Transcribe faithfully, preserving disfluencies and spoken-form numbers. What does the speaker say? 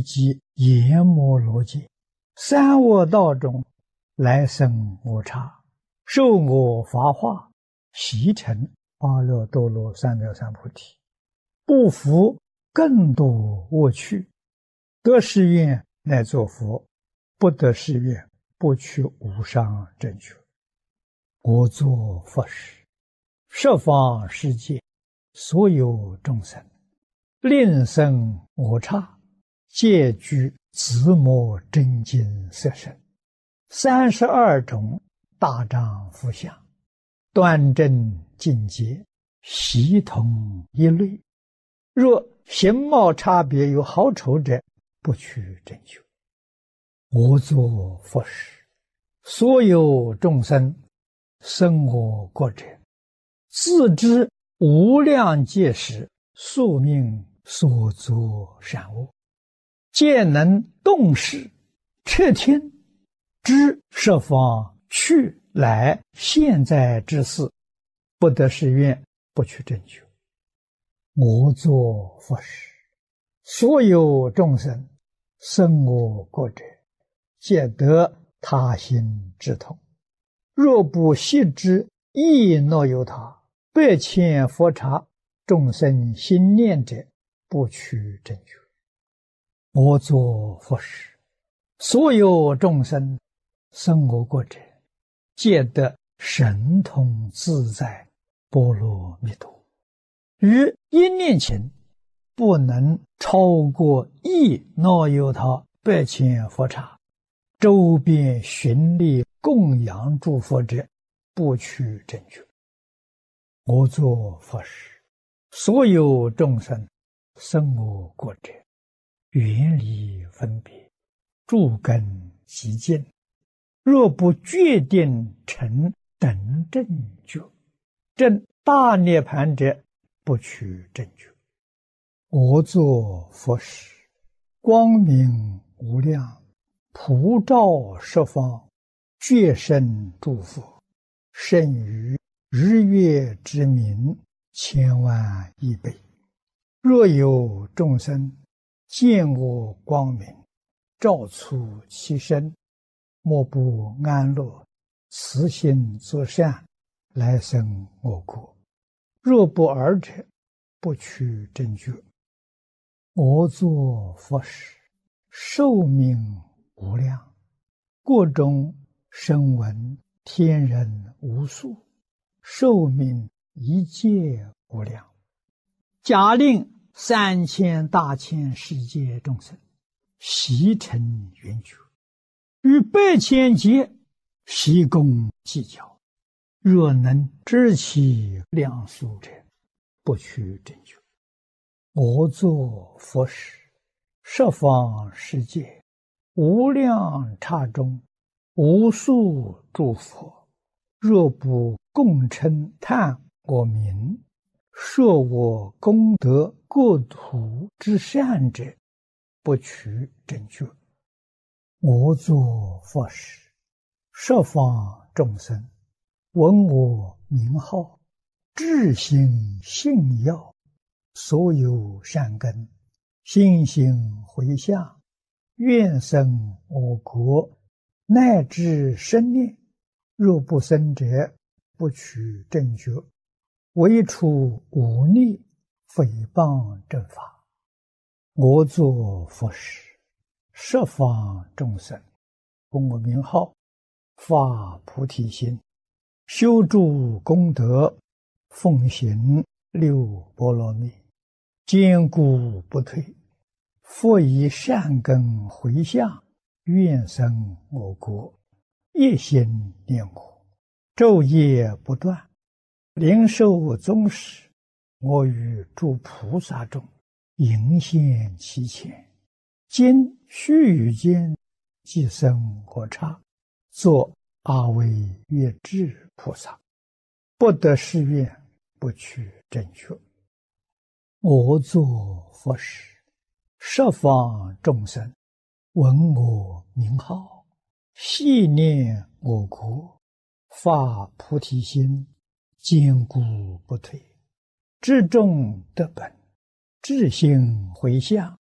及阎摩罗界，三恶道中来生我刹，受我法化，习成阿耨多罗三藐三菩提，不服更多恶趣，得誓愿乃作佛，不得誓愿不取无上正觉。我作佛时，十方世界所有众生，令生我刹，皆具自摩真经色身，三十二种大丈夫相，端正净洁，悉同一类。若形貌差别有好丑者，不取正觉。我作佛时，所有众生生我国者，自知无量劫时宿命所作善恶，皆能动识彻听，知十方去来现在之事，不得誓愿不取正觉。我作佛时，所有众生生我国者，皆得他心之通。若不悉知亦若有他，百千佛刹众生心念者，不取正觉。我作佛时，所有众生生我国者，皆得神通自在波罗蜜多。于一念前，不能超过亦若有他百千佛刹，周边寻力供养诸佛者，不取正觉。我作佛时，所有众生生我国者，远离分别，诸根极净，若不决定成等正觉，证大涅盘者，不取正觉。我作佛时，光明无量，普照十方，觉生诸佛，胜于日月之明千万亿倍。若有众生见我光明，照出其身，莫不安乐，慈心作善，来生我国。若不尔者，不取正觉。我作佛时，寿命无量，国中声闻天人无数，寿命一切无量。假令三千大千世界众生悉成圆觉，于百千劫悉共计较，若能知其量数者，不取正觉。我作佛时，十方世界无量刹中，无数诸佛，若不共称叹我名，说我功德国土之善者，不取正觉。我作佛时，十方众生闻我名号，至心信要，所有善根心行回向，愿生我国，乃至生念。若不生者，不取正觉。唯除忤逆诽谤正法。我作佛时，十方众生闻我名号，发菩提心，修诸功德，奉行六波罗蜜，坚固不退。复以善根回向，愿生我国，一心念我，昼夜不断，灵受宗室。我与诸菩萨中迎现其前，今须臾间即生我刹，作阿惟越致菩萨，不得誓愿，不取正觉。我作佛时，十方众生闻我名号，系念我国，发菩提心，坚固不退，至众得本，至心回向，